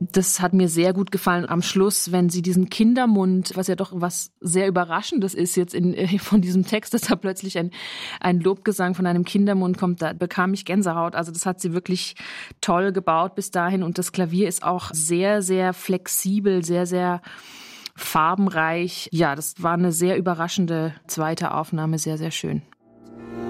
Das hat mir sehr gut gefallen am Schluss, wenn sie diesen Kindermund, was ja doch was sehr Überraschendes ist jetzt von diesem Text, dass da plötzlich ein Lobgesang von einem Kindermund kommt, da bekam ich Gänsehaut. Also das hat sie wirklich toll gebaut bis dahin und das Klavier ist auch sehr, sehr flexibel, sehr, sehr farbenreich. Ja, das war eine sehr überraschende zweite Aufnahme, sehr, sehr schön.